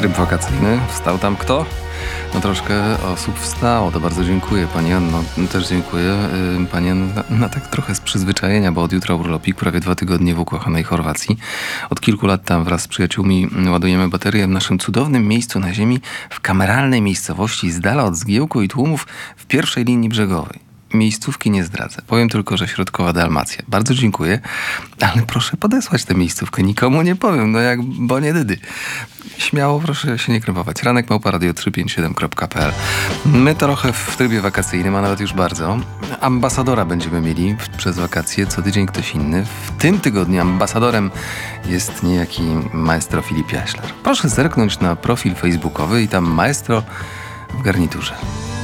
Tryb wakacyjny. Wstał tam kto? No troszkę osób wstało, to bardzo dziękuję Pani Anno. Też dziękuję Pani Anno na tak trochę z przyzwyczajenia, bo od jutra urlopik, prawie 2 tygodnie w ukochanej Chorwacji. Od kilku lat tam wraz z przyjaciółmi ładujemy baterię w naszym cudownym miejscu na ziemi, w kameralnej miejscowości z dala od zgiełku i tłumów w pierwszej linii brzegowej. Miejscówki nie zdradzę. Powiem tylko, że środkowa Dalmacja. Bardzo dziękuję, ale proszę podesłać tę miejscówkę. Nikomu nie powiem, no jak Bonie Dydy. Śmiało proszę się nie krępować. ranek@radio357.pl. My trochę w trybie wakacyjnym, a nawet już bardzo. Ambasadora będziemy mieli przez wakacje. Co tydzień ktoś inny. W tym tygodniu ambasadorem jest niejaki maestro Filip Jaślar. Proszę zerknąć na profil facebookowy i tam maestro w garniturze.